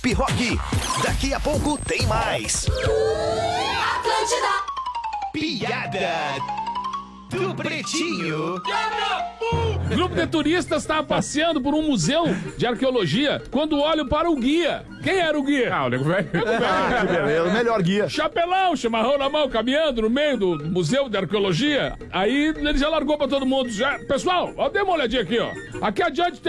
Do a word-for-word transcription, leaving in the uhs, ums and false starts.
Rock. Daqui a pouco tem mais. Atlântida. Piada do Pretinho. Grupo de turistas estava passeando por um museu de arqueologia quando olham para o guia. Quem era o guia? Ah, o nego velho. Ah, que beleza, o melhor guia. Chapelão, chimarrão na mão, caminhando no meio do museu de arqueologia. Aí ele já largou pra todo mundo. Já... Pessoal, ó, dê uma olhadinha aqui, ó. Aqui adiante tem